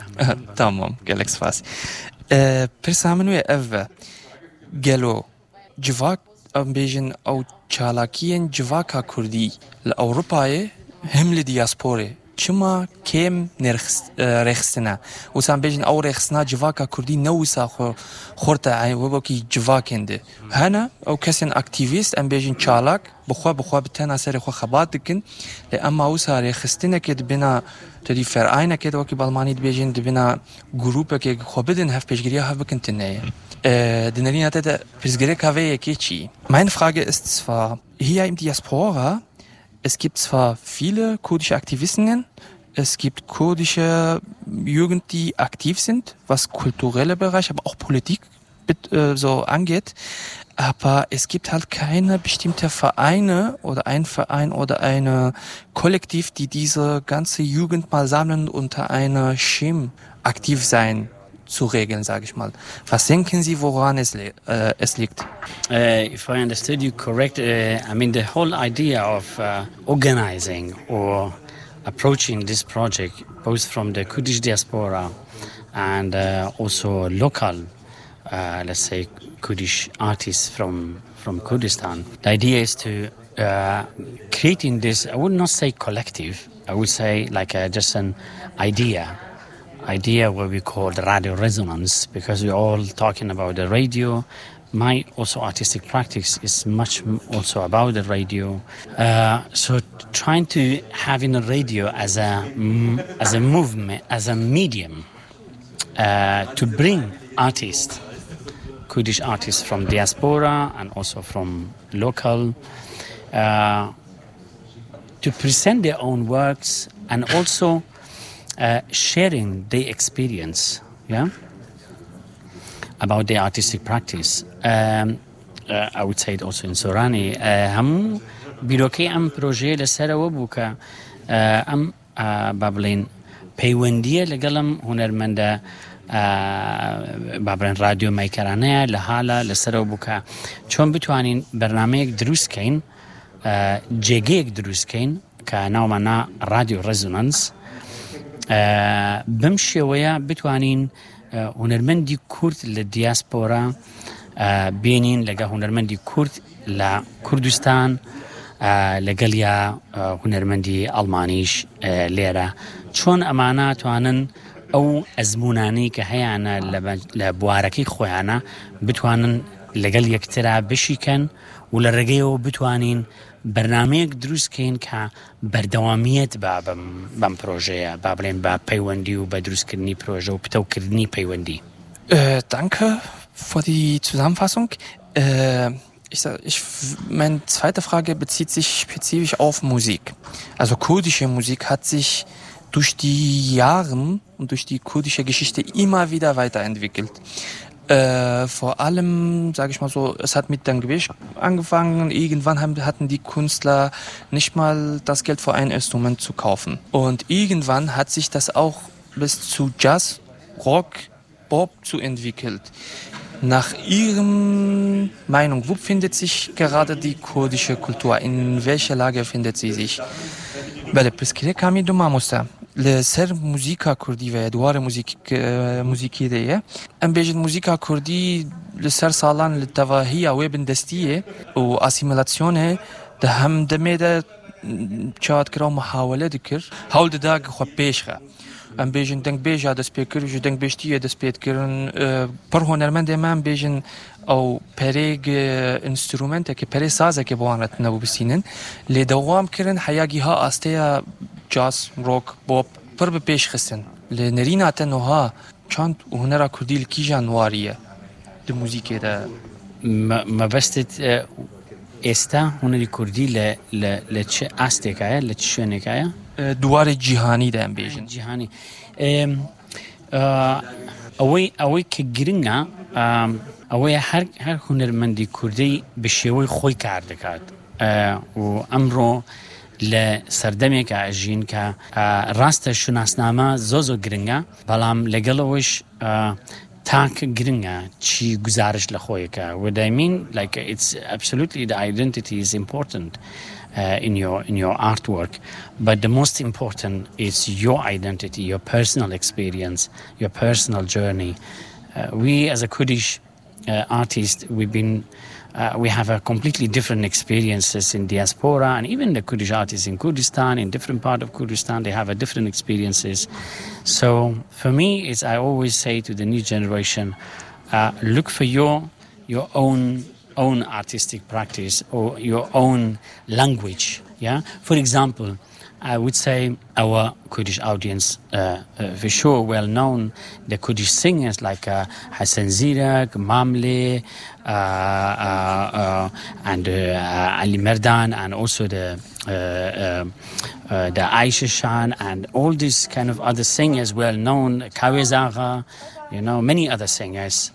تمام جالكس فاس برسامن ويا أف جلو جواك أم بيجن أو چالاكين جواكا كردي لأوروباي هم لدياسبوري چما کم رخصنا و سام بیشن او رخصنا جواکا کردی نویسا خورتا عی و باکی جواکنده هنا او کسین اکتیویست ام بیشن چالاک بخوا بتنا سر خو خبات دکن اما او سر رخصتنا که بنا تدی فرعینا که باکی بالمانی بیشن بنا گروپ که خو بدن هف پیشگیری ها بکنتنه دنرین هذا پیشگیری کاوی که چی meine Frage ist zwar hier im Diaspora. Es gibt zwar viele kurdische Aktivistinnen, es gibt kurdische Jugend, die aktiv sind, was kulturelle Bereich, aber auch Politik so angeht, aber es gibt halt keine bestimmte Vereine oder ein Verein oder eine Kollektiv, die diese ganze Jugend mal sammeln unter einer Schirm aktiv sein zu regeln, sage ich mal. Was denken Sie, woran es liegt? If I understood you correct, I mean the whole idea of organizing or approaching this project, both from the Kurdish diaspora and also local, let's say, Kurdish artists from Kurdistan. The idea is to creating this, I would not say collective, I would say like just an idea what we call the radio resonance, because we're all talking about the radio. My also artistic practice is much also about the radio. So trying to having a radio as a movement, as a medium, to bring artists, Kurdish artists from diaspora and also from local, to present their own works and also sharing their experience, about their artistic practice. I would say it also in Sorani. هم بیروکی ام پروژه لسر و بوکا ام بابلین پیوندیه لگلم هنرمنده بابرن رادیۆ مایکەرانەیە لە حالە لەسەرەوە بووکە چۆن بتوانین بەرنامەیەک دروستکەین جێگەیەک دروستکەین کە ناومانە رادیۆ ڕێزۆنانس بەم شێوەیە بتوانین هونەرمەندی کورد لە دیاسپۆرا بینین لەگە هونەرمەندی کورد لە کوردستان لەگەڵ یا هونەرمەندی ئەڵمانیش لێرە چۆن ئەمانە توانن ئەو ئەزمونانەی کە هەیەە لە بوارەکەی خۆیانە بتوانن لەگەڵ یەکترا بشیکەن و لە ڕێگەیەوە بتوانین بەرنامەیەک دروستکەین کە بەردەوامیت بەم پرۆژەیە با بڵێن بە پەیوەندی و بە دروستکردنی پرۆژە و پتەوکردنی پەیوەندی. Danke für die Zusammenfassung. Meine zweite Frage bezieht sich spezifisch auf Musik. Also kurdische Musik hat sich durch die Jahre und durch die kurdische Geschichte immer wieder weiterentwickelt. Vor allem, sage ich mal so, es hat mit dem Gewicht angefangen. Irgendwann hatten die Künstler nicht mal das Geld für ein Instrument zu kaufen. Und irgendwann hat sich das auch bis zu Jazz, Rock, Pop zu entwickelt. Nach Ihrem Meinung, wo findet sich gerade die kurdische Kultur? In welcher Lage findet sie sich? بله پس که کمی دو ماموسته لسر موزیکا کردی و دوار موزیکی دیه ام بیجن موزیکا کردی لسر سالان لتواهی اوی بندستیه و اسیمیلاسیونه ده هم دمه ده چاد کرا محاوله دکر حول ده داگ خواه پیشخه ام بیجن دنگ بیجا دست پیکر جو دنگ بیشتیه دست پیکرن پر هنرمند من بیجن او پریگ انسترومنت که پری سازه که بوانت نبو بسینن لی دوام کرن حیاگی ها آسته جاز روک بوب پر به پیش خستن لی نرینات نوها چند هنرا کردی لکی جانواریه ده موزیکه ده ما بستت استا هنری کردی لچه آسته که لچه شونه که دوار جهانی ده ام بیجن جهانی اوی که گرنگه ئەوەیە هەر هونەرمەندی کوردی بە شێوەی خۆی کار دەکات و ئەمڕۆ لە سەردەمێکە ئەژین کە ڕاستە شوناسنامە زۆ گرنگە بەڵام لەگەڵەوەش تاک گرنگە چی گزارش لە خۆیەکە what I mean like it's absolutely the identity is important in your artwork but the most important is your identity, your personal experience, your personal journey. We as a Kurdish artists, we have a completely different experiences in diaspora, and even the Kurdish artists in Kurdistan, in different part of Kurdistan, they have a different experiences. So for me, I always say to the new generation, look for your own artistic practice or your own language. Yeah, for example, I would say our Kurdish audience, for sure, well known, the Kurdish singers like Hassan Zirak, Mamle, and Ali Merdan, and also the Aisha Shan, and all these kind of other singers, well known, Kawezaga, many other singers.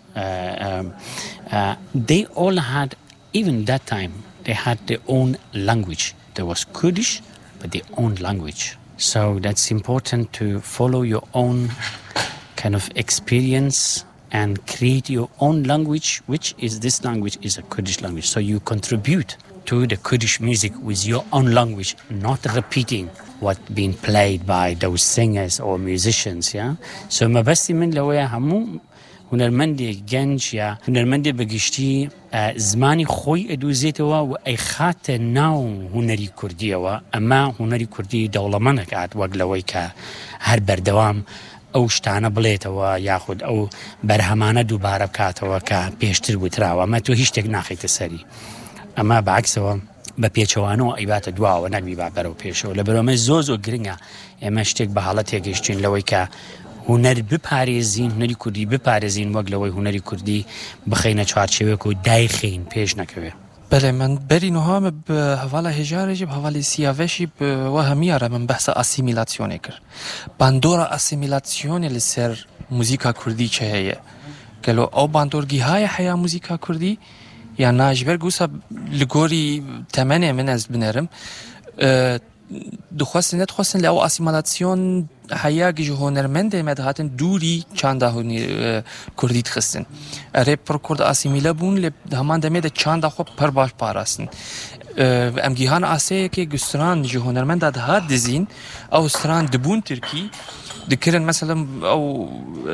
They all had, even that time, they had their own language. There was Kurdish, but their own language. So that's important to follow your own kind of experience and create your own language, which is this language is a Kurdish language. So you contribute to the Kurdish music with your own language, not repeating what being played by those singers or musicians. Yeah. So ما بس من لويا همو هنرمندی گنج یا هنرمندی بگشتی زمانی خوی ادوزیتوا و ایخات ناو هنری کردیوا اما هنری کردی دولمانه کات وگلوی که هر بردوام او شتانه بلیتوا یاخود او برهمانه دوباره بکاتوا که پیشتر بوتراوا اما تو هیچ تک ناخیت سری اما بعکسوا با پیچوانو ایبات دوا و نگبی با برو پیشو لبرامه زوزو گرنگه اما شتک به حالتی گشتین لوی که هنر بپارێزین هنری کوردی بپارێزین وەک لەوەی هنری کوردی بخەینە چوارچێوەیەک و دایخین پێش نەکەوێ. بله من بری نوها به حوالا هجارجی به حوالی سیاوشی به وهمیاره من بحث اسیمیلاسیونه کرد. باندور اسیمیلاسیون لسر موزیکا کردی چه هیه؟ کلو او باندورگی های حیا موزیکا کردی یا ناجبر گوسا لگوری تمنه من از بنرم دخواستن لأو اسیمیلاسیون هیاگی هنرمند مدهاتن دوری چند هنی کردی خستن. رپ پر کرد اسیمیله بون لب همان دمید چند خو پر باش پاراستن. ام گیهان آسیه که گستران جو هنرمند داد دزین او استران دبون ترکی دکرن مثلا او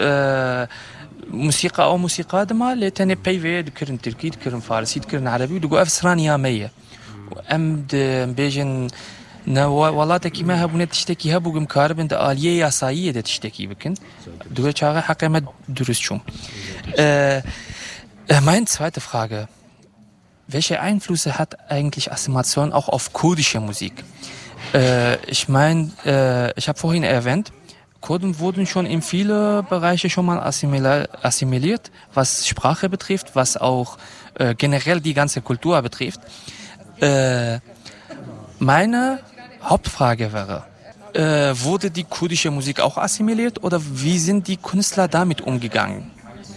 موسیقى دما لتني بيفي دكرن تركي دكرن فارسي دكرن عربي ودقوا افسران يامية وام بيجن ولاتك ما هبون تشتكي هبو مكاربن ده آلية ياسايية ده تشتكي بكن دقوا شاغي حقا ما درست شوم meine zweite Frage: Welche Einflüsse hat eigentlich Assimilation auch auf kurdische Musik? Ich meine, ich habe vorhin erwähnt, Kurden wurden schon in viele Bereiche schon mal assimiliert, was Sprache betrifft, was auch generell die ganze Kultur betrifft. Meine Hauptfrage wäre, wurde die kurdische Musik auch assimiliert oder wie sind die Künstler damit umgegangen?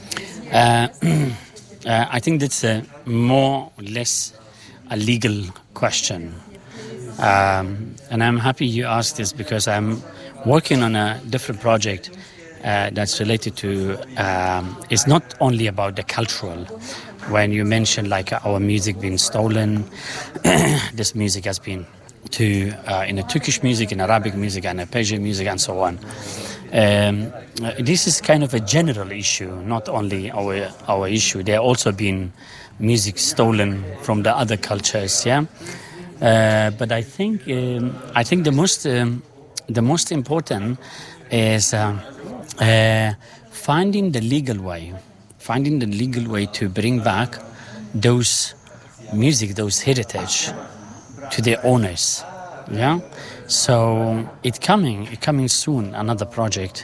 I think that's a more or less a legal question. And I'm happy you asked this because I'm working on a different project that's related to, it's not only about the cultural. When you mention like our music being stolen, this music has been to in a Turkish music, in Arabic music, and a Persian music, and so on. This is kind of a general issue, not only our issue. There also been music stolen from the other cultures, yeah. But I think the most important is finding the legal way to bring back those music, those heritage to their owners. Yeah, so it's coming soon. Another project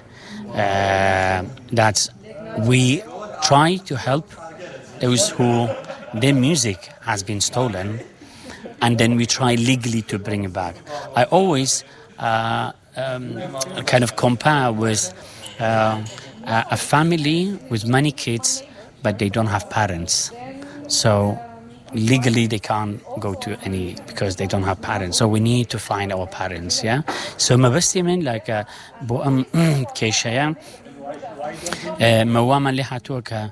that we try to help those who their music has been stolen, and then we try legally to bring it back. I always kind of compare with a family with many kids, but they don't have parents. So legally they can't go to any because they don't have parents. So we need to find our parents, yeah? So ما بس من like بو كيشيا مواما اللي حتوكا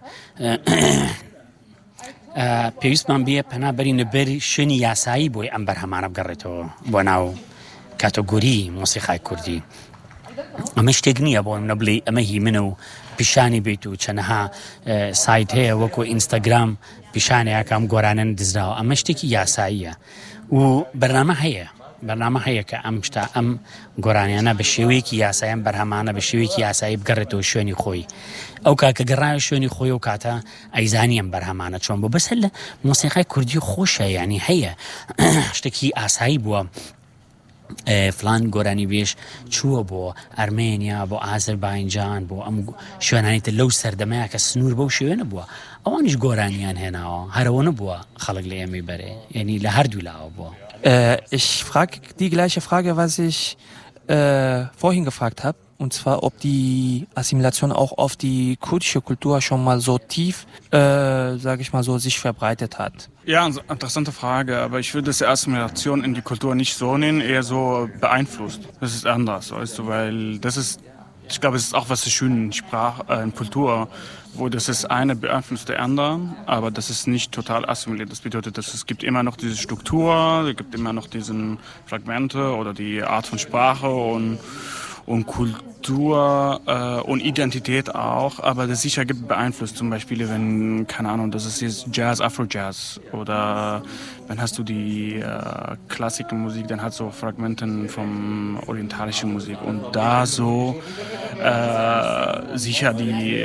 پیوست من بیه پناه بری نبری شنی یاسایی بوی امبر همانه بگرده بو ناو کاتگوری موسیقی کردی امش تگنیه بو نبلی امهی منو پیشانی بیتو چنها سایت هیا وکو اینستاگرام پیشانی اکام گورانن دزراو امش تکی یاساییه و برنامه هیا که امشتا ام گورانیانا بشوی کی یاسایم برهمانه بشوی کی یاسایی بگرده و شونی خوی او که گرای شونی خوی و کاتا ایزانیم برهمانه چون بو بس هلا موسیقی کردی خوشه یعنی هیا اشتکی اسایی بو فلان گورانی بیش چوه بو ارمنیا بو آذربایجان بو ام شونانیت لو سردمه که سنور بو شونه بو اوانش گورانیان هنا هرونه بو خلق لیمی بره یعنی لهر دولا بو. Ich frage die gleiche Frage, was ich vorhin gefragt habe, und zwar, ob die Assimilation auch auf die kurdische Kultur schon mal so tief, sage ich mal so, sich verbreitet hat. Ja, eine interessante Frage, aber ich würde die Assimilation in die Kultur nicht so nennen, eher so beeinflusst. Das ist anders, weißt du, weil das ist, ich glaube, es ist auch was schön in Kultur, wo das ist eine beeinflusst der anderen, aber das ist nicht total assimiliert. Das bedeutet, dass es gibt immer noch diese Struktur, es gibt immer noch diese Fragmente oder die Art von Sprache und Kultur und Identität auch, aber das sicher gibt beeinflusst. Zum Beispiel, wenn, keine Ahnung, das ist jetzt Jazz, Afro-Jazz oder wenn hast du die klassische Musik, dann hat so Fragmenten vom orientalischen Musik und da so sicher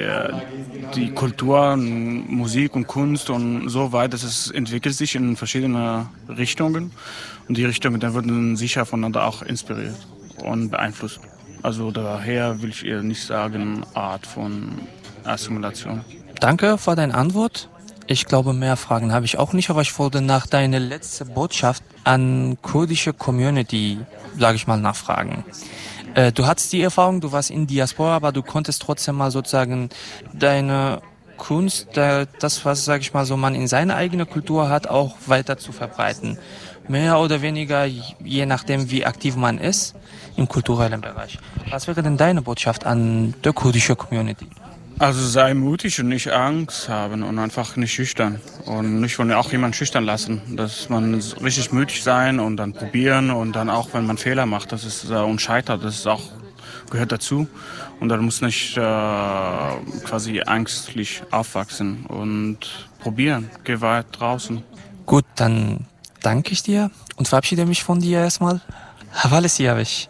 die Kultur, Musik und Kunst und so weiter, es entwickelt sich in verschiedene Richtungen und die Richtungen dann wurden sicher voneinander auch inspiriert und beeinflusst. Also daher will ich eher nicht sagen, Art von Assimilation. Danke für deine Antwort. Ich glaube, mehr Fragen habe ich auch nicht, aber ich wollte nach deiner letzten Botschaft an kurdische Community, sage ich mal, nachfragen. Du hattest die Erfahrung, du warst in Diaspora, aber du konntest trotzdem mal sozusagen deine Kunst, das, was, sage ich mal, so man in seiner eigenen Kultur hat, auch weiter zu verbreiten. mehr oder weniger, je nachdem wie aktiv man ist im kulturellen Bereich. Was wäre denn deine Botschaft an die kurdische Community? Also sei mutig und nicht Angst haben und einfach nicht schüchtern und nicht von auch jemand schüchtern lassen. Dass man richtig mutig sein und dann probieren und dann auch, wenn man Fehler macht, das ist und scheitert, das ist auch gehört dazu und dann muss nicht quasi ängstlich aufwachsen und probieren. Geh weit draußen. Gut, dann danke ich dir und verabschiede mich von dir erstmal. Havale Siyavesh.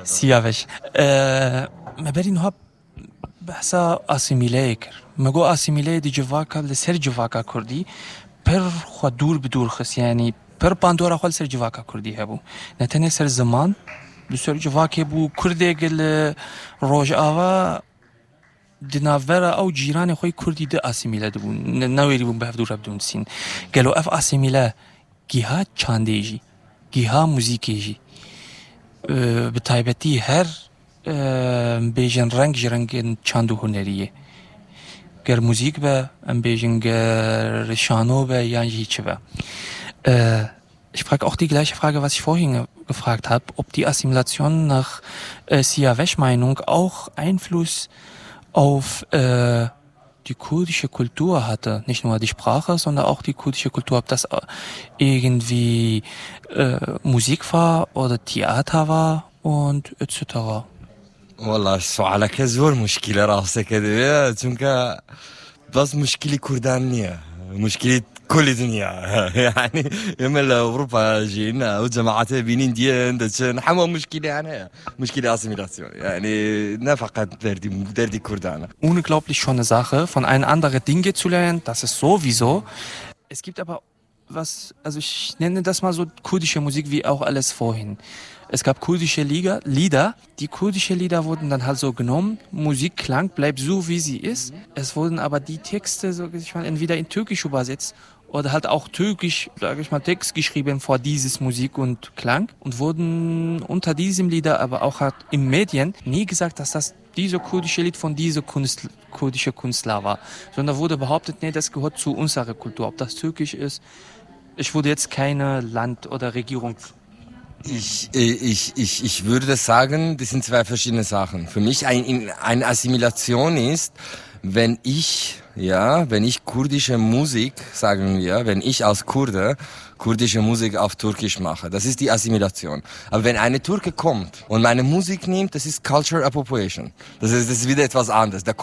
Meberin hab بحثا اسیمیله کر مگو اسیمیله دی جواکا لسر جواکا کردی پر خود دور بدور خس یعنی پر باندورا خود سر جواکا کردی هبو نتنه سر زمان بسر جواکا بو کرده گل روج آوا دناورا او جیران خوی کردی ده اسیمیله دبو نویری بو بهدور بدون سین گلو اف اسیمیله گیها چاندیجی گیها موزیکیجی به تایبتی هر بیشن رنگ چاندو هنریه گر موزیک به بیشن گر شانو به یعنی چه به ich frage auch die gleiche Frage, was ich vorhin gefragt habe, ob die Assimilation nach Siyavesh Meinung auch Einfluss auf die kurdische Kultur hatte, nicht nur die Sprache, sondern auch die kurdische Kultur, ob das irgendwie Musik war oder Theater war und etc. والله سوالك زور مشكلة راسك كده چونك بس مشكلة كردانية مشكلة كل الدنيا يعني يوم أوروبا جينا وجماعات بينين ديان دشان حما مشكلة يعني مشكلة Assimilation يعني nicht فقط دردي كردانة. Unglaublich schöne Sache, von einem anderen Dinge zu lernen, das ist sowieso. Es gibt aber was, also ich nenne das mal so kurdische Musik wie auch alles vorhin. Es gab kurdische Lieder. Die kurdische Lieder wurden dann halt so genommen. Musikklang bleibt so, wie sie ist. Es wurden aber die Texte, so ich mal, entweder in Türkisch übersetzt oder halt auch Türkisch, sage ich mal, Text geschrieben vor dieses Musik und Klang und wurden unter diesem Lieder, aber auch halt in Medien nie gesagt, dass das diese kurdische Lied von dieser kurdische Künstler war, sondern wurde behauptet, nee, das gehört zu unserer Kultur. Ob das Türkisch ist, ich würde jetzt keine Land oder Regierung. Ich würde sagen, das sind zwei verschiedene Sachen. Für mich eine Assimilation ist, wenn ich kurdische Musik, sagen wir, wenn ich als Kurde kurdische Musik auf Türkisch mache, das ist die Assimilation. Aber wenn eine Türke kommt und meine Musik nimmt, das ist Culture Appropriation. Das ist wieder etwas anderes. Da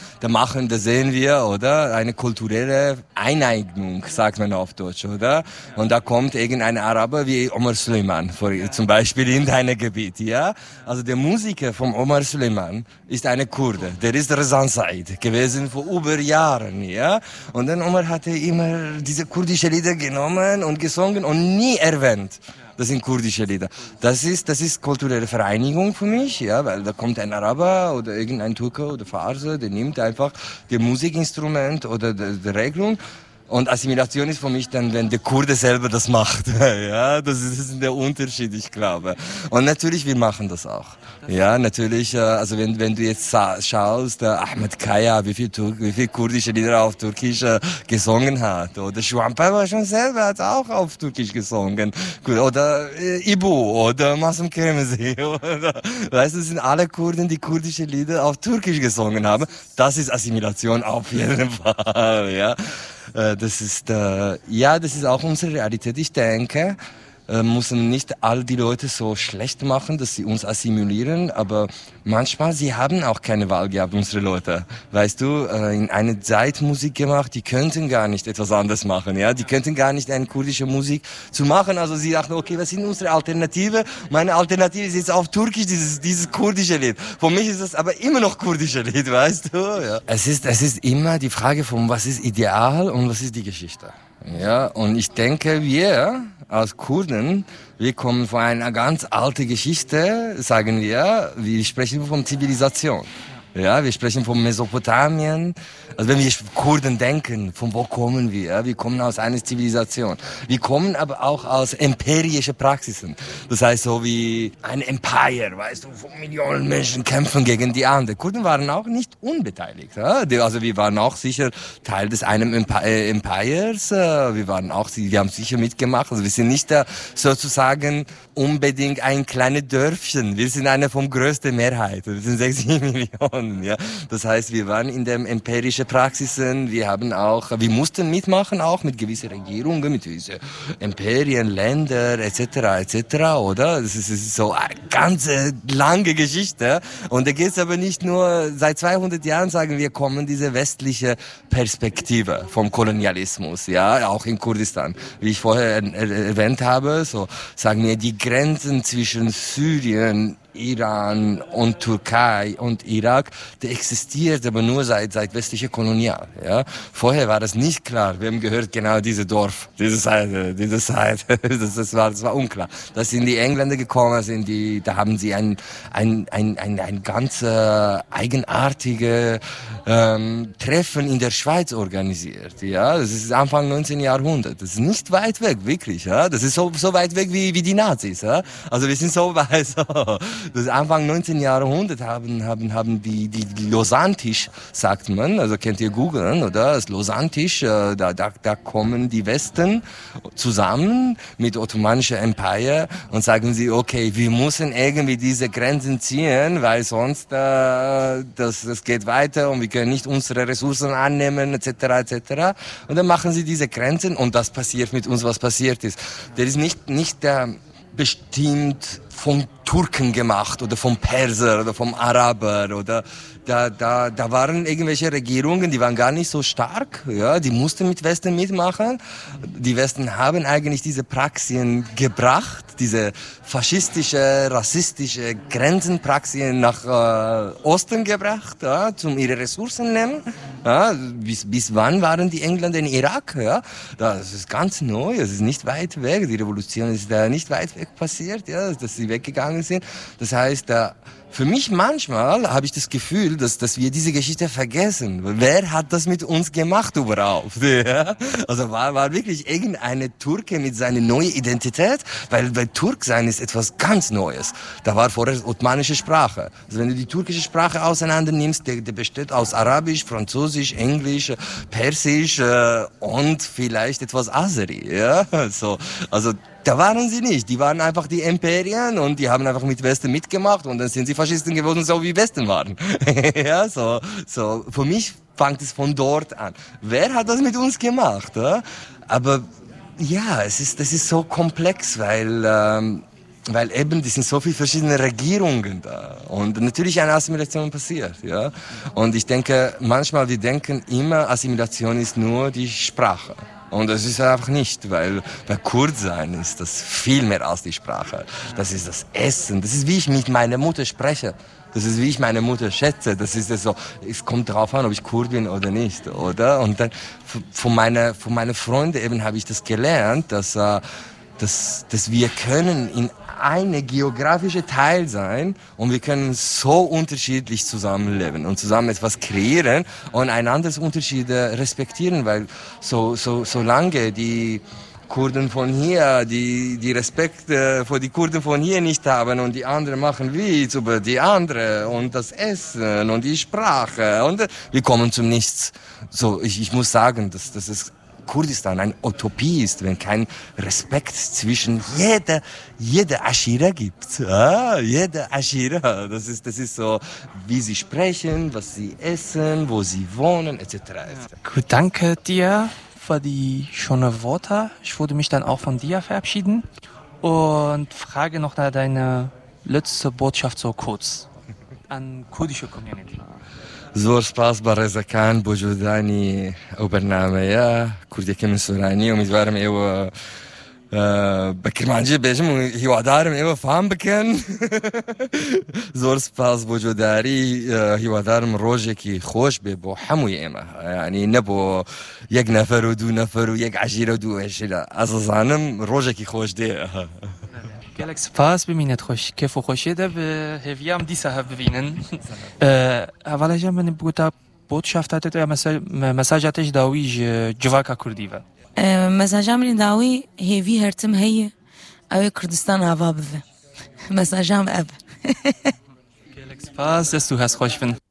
sehen wir, oder? Eine kulturelle Eineignung, sagt man auf Deutsch, oder? Und da kommt irgendein Araber wie Omar Süleyman, zum Beispiel in deinem Gebiet, ja? Also der Musiker von Omar Süleyman ist eine Kurde. Der ist Rezan Said gewesen vor über Jahren, ja? Und dann Omar hatte immer diese kurdische Lieder genommen und gesungen und nie erwähnt. Das sind kurdische Lieder. Das ist kulturelle Vereinigung für mich, ja, weil da kommt ein Araber oder irgendein Türke oder Farse, der nimmt einfach das Musikinstrument oder die Regelung. Und Assimilation ist für mich dann, wenn der Kurde selber das macht. Ja, das ist der Unterschied, ich glaube. Und natürlich, wir machen das auch. Ja, natürlich, also wenn du jetzt schaust, Ahmed Kaya, wie viel kurdische Lieder auf Türkisch gesungen hat. Oder Şuanpeva schon selber hat auch auf Türkisch gesungen. Oder Ibu oder Masum Kermezi. Weißt du, das sind alle Kurden, die kurdische Lieder auf Türkisch gesungen haben. Das ist Assimilation auf jeden Fall, ja. Das ist auch unsere Realität. Ich denke, müssen nicht all die Leute so schlecht machen, dass sie uns assimilieren, aber manchmal, sie haben auch keine Wahl gehabt, unsere Leute. Weißt du, in einer Zeit Musik gemacht, die könnten gar nicht etwas anderes machen, ja, die könnten gar nicht eine kurdische Musik zu machen, also sie dachten, okay, was sind unsere Alternative? Meine Alternative ist jetzt auf Türkisch dieses kurdische Lied. Für mich ist das aber immer noch kurdische Lied, weißt du, ja. Es ist immer die Frage von, was ist ideal und was ist die Geschichte. Ja, und ich denke, wir als Kurden, wir kommen von einer ganz alten Geschichte, sagen wir sprechen von Zivilisation. Ja, wir sprechen von Mesopotamien. Also wenn wir Kurden denken, von wo kommen wir? Ja? Wir kommen aus einer Zivilisation. Wir kommen aber auch aus empirische Praxisen. Das heißt so wie ein Empire, weißt du, von Millionen Menschen kämpfen gegen die anderen. Kurden waren auch nicht unbeteiligt. Ja? Also wir waren auch sicher Teil des einen Empires. Wir haben sicher mitgemacht. Also wir sind nicht sozusagen unbedingt ein kleines Dörfchen. Wir sind eine vom größten Mehrheit. Wir sind 60 Millionen. Ja, das heißt, wir waren in den empirischen Praxisen, wir mussten mitmachen auch mit gewissen Regierungen, mit gewissen Imperien, Länder etc. oder? Das ist so eine ganz lange Geschichte und da geht es aber nicht nur, seit 200 Jahren sagen wir, kommen diese westliche Perspektive vom Kolonialismus, ja, auch in Kurdistan. Wie ich vorher erwähnt habe, so sagen wir, die Grenzen zwischen Syrien, Iran und Türkei und Irak, der existiert aber nur seit westlicher Kolonial. Ja? Vorher war das nicht klar, wem gehört genau dieses Dorf, diese Seite. Das war unklar. Da sind die Engländer gekommen, da haben sie ein ganz eigenartige Treffen in der Schweiz organisiert. Ja? Das ist Anfang 19. Jahrhundert. Das ist nicht weit weg, wirklich. Ja? Das ist so weit weg wie die Nazis. Ja? Also wir sind so weit. So. Das Anfang 19. Jahrhundert haben die Lausanne-Tisch, sagt man, also könnt ihr googeln, oder? Das Lausanne-Tisch, da kommen die Westen zusammen mit Ottomanischer Empire und sagen sie, okay, wir müssen irgendwie diese Grenzen ziehen, weil sonst das geht weiter und wir können nicht unsere Ressourcen annehmen, etc. Und dann machen sie diese Grenzen und das passiert mit uns, was passiert ist. Der ist nicht bestimmt vom Turken gemacht oder vom Perser oder vom Araber oder da waren irgendwelche Regierungen, die waren gar nicht so stark, ja, die mussten mit Westen mitmachen. Die Westen haben eigentlich diese Praxien gebracht, diese faschistische, rassistische Grenzenpraxien nach Osten gebracht, ja, zum ihre Ressourcen nehmen. Ja, bis wann waren die Engländer in Irak? Ja, das ist ganz neu, es ist nicht weit weg. Die Revolution ist da nicht weit weg passiert, ja, dass sie weggegangen sind. Das heißt, für mich manchmal habe ich das Gefühl, dass wir diese Geschichte vergessen. Wer hat das mit uns gemacht überhaupt? Ja? Also war wirklich irgendeine Türke mit seiner neuen Identität? Weil Turk sein ist etwas ganz Neues. Da war vorher ottomanische Sprache. Also wenn du die türkische Sprache auseinander nimmst, der besteht aus Arabisch, Französisch, Englisch, Persisch und vielleicht etwas Azeri. Ja? So, also da waren sie nicht. Die waren einfach die Imperien und die haben einfach mit Westen mitgemacht und dann sind sie Faschisten geworden, so wie Westen waren. Ja, so. Für mich fängt es von dort an. Wer hat das mit uns gemacht? Ja? Aber ja, das ist so komplex, weil eben, die sind so viele verschiedene Regierungen da und natürlich eine Assimilation passiert, ja. Und ich denke, manchmal wir denken immer, Assimilation ist nur die Sprache. Und das ist einfach nicht, weil bei Kurdsein ist das viel mehr als die Sprache. Das ist das Essen, das ist wie ich mit meiner Mutter spreche. Das ist wie ich meine Mutter schätze. Das ist so, es kommt drauf an, ob ich Kurd bin oder nicht, oder? Und dann von meiner Freunde eben habe ich das gelernt, dass wir können in eine geografische Teil sein und wir können so unterschiedlich zusammenleben und zusammen etwas kreieren und einanders Unterschiede respektieren, weil solange die Kurden von hier, die Respekt vor die Kurden von hier nicht haben und die anderen machen Witz über die andere und das Essen und die Sprache und wir kommen zum Nichts. So, ich muss sagen, dass es Kurdistan eine Utopie ist, wenn kein Respekt zwischen jeder Aschira gibt. Ah, jede Aschira. Das ist so, wie sie sprechen, was sie essen, wo sie wohnen, etc. Gut, danke dir für die schönen Worte. Ich würde mich dann auch von dir verabschieden und frage noch nach deiner letzte Botschaft so kurz an kurdische Community. زور سپاس با رزاکان بۆ جۆدانی ئەو بەرنامەیە کوردیەکە من سۆرانی ئومیدوارم ئێوە بە کرمانجی بێژم و هیوادارم ئێوە فام بکەن زۆر سپاس بۆ جۆداری هیوادارم ڕۆژێکی خۆش بێ بۆ هەمووی ئێمە یعنی نەبۆ یەک نەفەر و دوو نەفەر و یەک عەشیرە و دوو عەشیرە ئەزەزانم ڕۆژێکی خۆش دێ gelek spas bimînet xweş kêf û xweşiyê de bi hêviya em dîsa hev bibînin. Hevala jî min bûta botşafta te ya mesaja te ji dawî ji civaka Kurdî ve. Mesaja min dawî hêvî hertim heye ew ê Kurdistan ava bive. Mesaja min ev. Gelek spas dest û hez xweş bin.